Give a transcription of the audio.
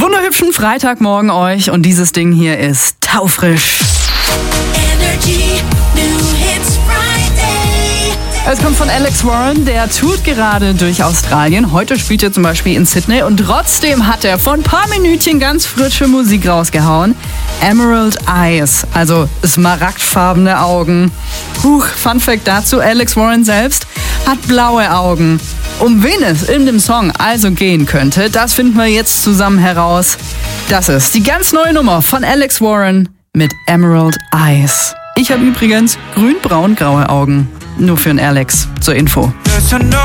Wunderhübschen Freitagmorgen euch und dieses Ding hier ist taufrisch. Energy New Hits Friday. Es kommt von Alex Warren, der tourt gerade durch Australien. Heute spielt er zum Beispiel in Sydney und trotzdem hat er vor ein paar Minütchen ganz frische Musik rausgehauen. Emerald Eyes, also smaragdfarbene Augen. Fun Fact dazu, Alex Warren selbst hat blaue Augen. Um wen es in dem Song also gehen könnte, das finden wir jetzt zusammen heraus. Das ist die ganz neue Nummer von Alex Warren mit Emerald Eyes. Ich habe übrigens grün-braun-graue Augen. Nur für den Alex zur Info.